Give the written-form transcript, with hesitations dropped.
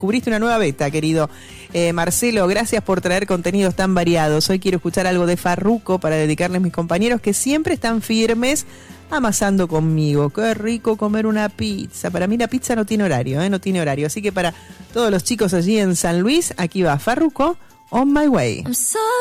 Cubriste una nueva beta, querido. Marcelo, gracias por traer contenidos tan variados. Hoy quiero escuchar algo de Farruko para dedicarles a mis compañeros que siempre están firmes amasando conmigo. Qué rico comer una pizza. Para mí la pizza no tiene horario, no tiene horario. Así que para todos los chicos allí en San Luis, aquí va Farruko, On My Way.